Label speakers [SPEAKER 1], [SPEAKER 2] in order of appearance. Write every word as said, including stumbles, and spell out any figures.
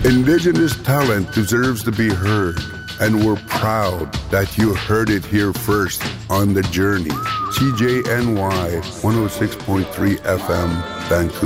[SPEAKER 1] Indigenous talent deserves to be heard, and we're proud that you heard it here first on The Journey. C J N Y one oh six point three F M, Vancouver.